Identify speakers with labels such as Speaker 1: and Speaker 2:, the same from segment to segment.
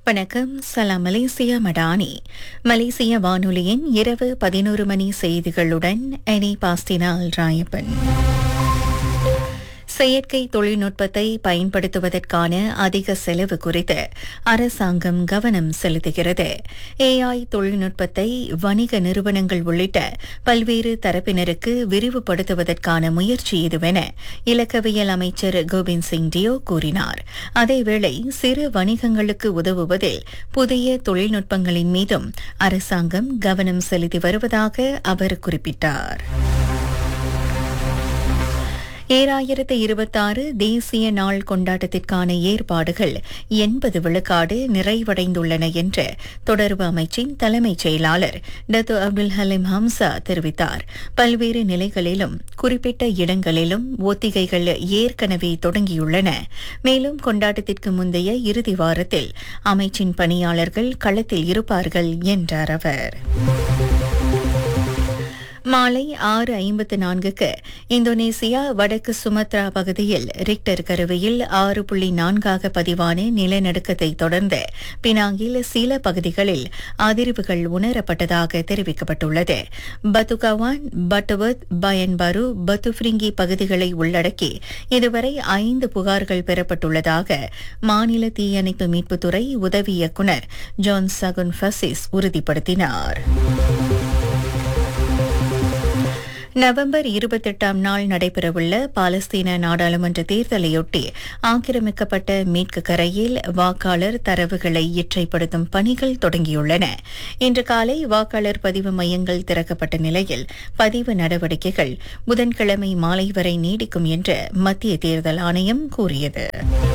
Speaker 1: வணக்கம். சலாம் மலேசியா மடானி. மலேசிய வானொலியின் இரவு 11 மணி செய்திகளுடன் அனி பாஸ்டினால் ராயப்பன். செயற்கை தொழில்நுட்பத்தை பயன்படுத்துவதற்கான அதிக செலவு குறித்து அரசாங்கம் கவனம் செலுத்துகிறது. AI தொழில்நுட்பத்தை வணிக நிறுவனங்கள் உள்ளிட்ட பல்வேறு தரப்பினருக்கு விரிவுபடுத்துவதற்கான முயற்சி இதுவென இலக்கவியல் அமைச்சர் கோபிந்த் சிங் டியோ கூறினார். அதேவேளை சிறு வணிகங்களுக்கு உதவுவதில் புதிய தொழில்நுட்பங்களின் மீதும் அரசாங்கம் கவனம் செலுத்தி வருவதாக அவர் குறிப்பிட்டார். 2026 தேசிய நாள் கொண்டாட்டத்திற்கான ஏற்பாடுகள் 80 விழுக்காடு நிறைவடைந்துள்ளன என்று தொடர்பு அமைச்சின் தலைமைச் செயலாளர் டத்து அப்துல் ஹலீம் ஹம்சா தெரிவித்தார். பல்வேறு நிலைகளிலும் குறிப்பிட்ட இடங்களிலும் ஒத்திகைகள் ஏற்கனவே தொடங்கியுள்ளன. மேலும் கொண்டாட்டத்திற்கு முந்தைய இறுதி வாரத்தில் அமைச்சின் பணியாளர்கள் களத்தில் இருப்பார்கள் என்றார் அவர். மாலை 6:54க்கு இந்தோனேசியா வடக்கு சுமத்ரா பகுதியில் ரிக்டர் கருவியில் 6.4 பதிவான நிலநடுக்கத்தை தொடர்ந்து பினாங்கில் சில பகுதிகளில் அதிர்வுகள் உணரப்பட்டதாக தெரிவிக்கப்பட்டுள்ளது. பத்துகவான், பட்டுவத், பயன்பாரு, பத்துஃப்ரிங்கி பகுதிகளை உள்ளடக்கி இதுவரை 5 புகார்கள் பெறப்பட்டுள்ளதாக மாநில தீயணைப்பு மீட்புத்துறை உதவி இயக்குநர் ஜான் சகுன் ஃபசிஸ் உறுதிப்படுத்தினார். நவம்பர் 28ஆம் நாள் நடைபெறவுள்ள பாலஸ்தீன நாடாளுமன்ற தேர்தலையொட்டி ஆக்கிரமிக்கப்பட்ட மேற்கு கரையில் வாக்காளர் தரவுகளை இற்றைப்படுத்தும் பணிகள் தொடங்கியுள்ளன. இன்று காலை வாக்காளர் பதிவு மையங்கள் திறக்கப்பட்ட நிலையில் பதிவு நடவடிக்கைகள் புதன்கிழமை மாலை வரை நீடிக்கும் என்று மத்திய தேர்தல் ஆணையம் கூறியது.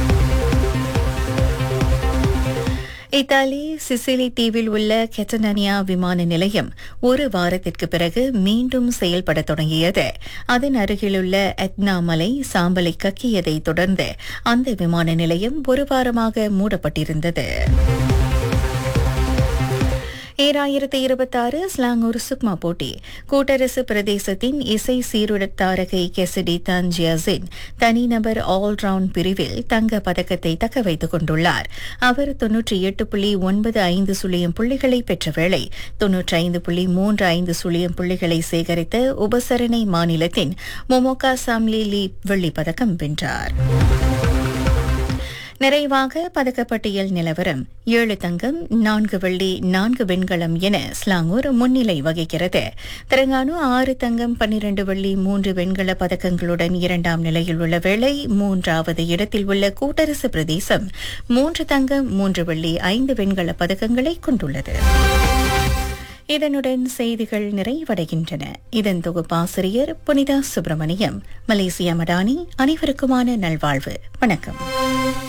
Speaker 1: இத்தாலி சிசிலி தீவில் உள்ள கெட்டனானியா விமான நிலையம் ஒரு வாரத்திற்கு பிறகு மீண்டும் செயல்பட தொடங்கியது. அதன் அருகிலுள்ள எத்னா மலை சாம்பலை கக்கியதை தொடர்ந்து அந்த விமான நிலையம் ஒரு வாரமாக மூடப்பட்டிருந்தது. 2026 ஸ்லாங்கூர் சுக்மா போட்டி கூட்டரசு பிரதேசத்தின் இசை சீருடத்தாரகை கெசடி தன்ஜியாசின் தனிநபர் ஆல்ரவுண்ட் பிரிவில் தங்க பதக்கத்தை தக்க வைத்துக் கொண்டுள்ளார். அவர் 98.95 சுழியம் புள்ளிகளை பெற்ற வேளை 95.35 சுழியம் புள்ளிகளை சேகரித்த உபசரணை மாநிலத்தின் மொமோகா சாம்லி வெள்ளிப் பதக்கம் வென்றார். நிறைவாக பதக்கப்பட்டியல் நிலவரம்: 7 தங்கம், 4 வெள்ளி, 4 வெண்கலம் என ஸ்லாங்கூர் முன்னிலை வகிக்கிறது. தெலங்கானா 6 தங்கம், 12 வெள்ளி, 3 வெண்கல பதக்கங்களுடன் 2ஆம் நிலையில் உள்ள வேளை 3வது இடத்தில் உள்ள கூட்டரசு பிரதேசம் 3 தங்கம், 3 வெள்ளி, 5 வெண்கல பதக்கங்களை கொண்டுள்ளது. இதனுடன் செய்திகள் நிறைவடைகின்றன. இதன் தொகுப்பாசிரியர் புனிதா சுப்பிரமணியம். மலேசியா மடானி. அனைவருக்குமான நல்வாழ்வு. வணக்கம்.